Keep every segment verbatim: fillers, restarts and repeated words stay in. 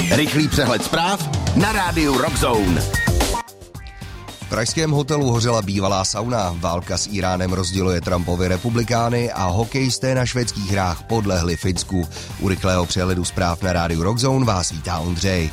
Rychlý přehled zpráv na rádiu Rockzone. V pražském hotelu hořela bývalá sauna, válka s Íránem rozděluje Trumpovy republikány a hokejisté na švédských hrách podlehli Finsku. U rychlého přehledu zpráv na rádiu Rockzone vás vítá Ondřej.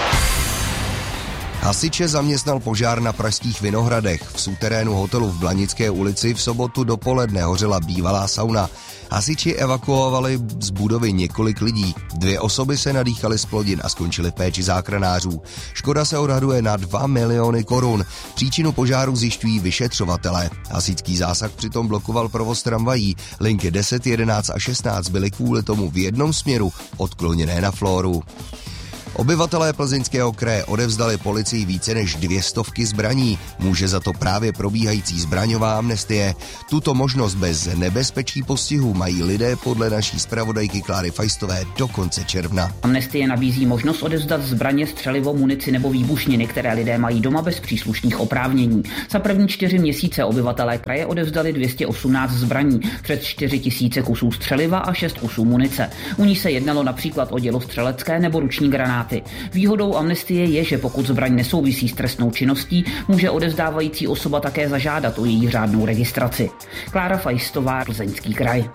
Hasiče zaměstnal požár na pražských Vinohradech. V suterénu hotelu v Blanické ulici v sobotu dopoledne hořela bývalá sauna. Hasiči evakuovali z budovy několik lidí. Dvě osoby se nadýchaly z plodin a skončily v péči záchranářů. Škoda se odhaduje na dva miliony korun. Příčinu požáru zjišťují vyšetřovatelé. Hasičský zásah přitom blokoval provoz tramvají. Linky deset, jedenáct a šestnáct byly kvůli tomu v jednom směru odkloněné na Flóru. Obyvatelé Plzeňského kraje odevzdali policii více než dvě stovky zbraní. Může za to právě probíhající zbraňová amnestie. Tuto možnost bez nebezpečí postihu mají lidé podle naší zpravodajky Kláry Fajstové do konce června. Amnestie nabízí možnost odevzdat zbraně, střelivo, munici nebo výbušniny, které lidé mají doma bez příslušných oprávnění. Za první čtyři měsíce obyvatelé kraje odevzdali dvě stě osmnáct zbraní, přes čtyři tisíce kusů střeliva a šest kusů munice. U ní se jednalo například o dělostřelecké nebo ruční granáty. Výhodou amnestie je, že pokud zbraň nesouvisí s trestnou činností, může odevzdávající osoba také zažádat o její řádnou registraci. Klára Fajstová, Plzeňský kraj.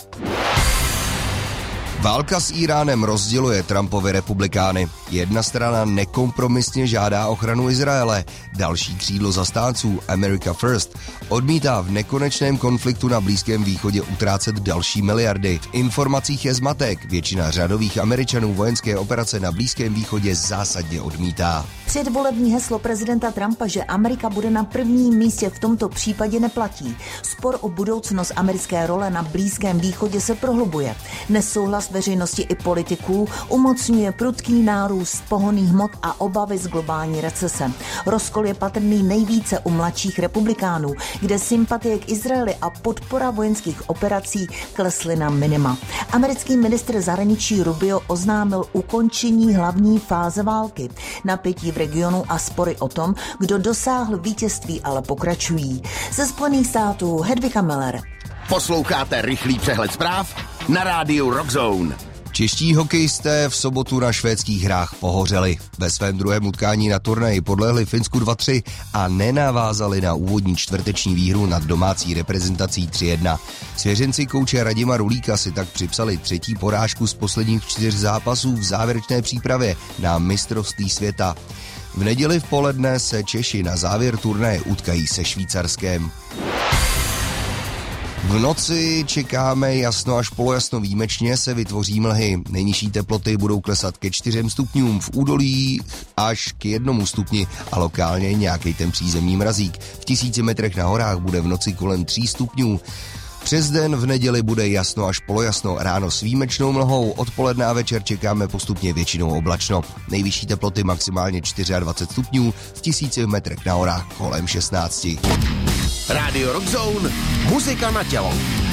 Válka s Íránem rozděluje Trumpovy republikány. Jedna strana nekompromisně žádá ochranu Izraele. Další křídlo zastánců America First odmítá v nekonečném konfliktu na Blízkém východě utrácet další miliardy. V informacích je zmatek. Většina řadových Američanů vojenské operace na Blízkém východě zásadně odmítá. Předvolební heslo prezidenta Trumpa, že Amerika bude na prvním místě, v tomto případě neplatí. Spor o budoucnost americké role na Blízkém východě se prohlubuje. Nesouhlas veřejnosti i politiků umocňuje prudký nárůst pohonných hmot a obavy z globální recese. Rozkol je patrný nejvíce u mladších republikánů, kde sympatie k Izraeli a podpora vojenských operací klesly na minima. Americký ministr zahraničí Rubio oznámil ukončení hlavní fáze války. Napětí v regionu a spory o tom, kdo dosáhl vítězství, ale pokračují. Ze Spojených států Hedvika Miller. Posloucháte rychlý přehled zpráv na rádiu Rockzone. Čeští hokejisté v sobotu na švédských hrách pohořeli. Ve svém druhém utkání na turnaji podlehli Finsku dva tři a nenavázali na úvodní čtvrteční výhru nad domácí reprezentací tři jedna. Svěřenci kouče Radima Rulíka si tak připsali třetí porážku z posledních čtyř zápasů v závěrečné přípravě na mistrovství světa. V neděli v poledne se Češi na závěr turnaje utkají se Švýcarskem. V noci čekáme jasno až polojasno, výjimečně se vytvoří mlhy. Nejnižší teploty budou klesat ke čtyřem stupňům, v údolí až k jednomu stupni a lokálně nějaký ten přízemní mrazík. V tisíci metrech na horách bude v noci kolem tří stupňů. Přes den v neděli bude jasno až polojasno, ráno s výjimečnou mlhou, odpoledne a večer čekáme postupně většinou oblačno. Nejvyšší teploty maximálně dvacet čtyři stupňů, v tisíci metrech na horách kolem šestnáct. Rádio Rockzone, muzika na tělo.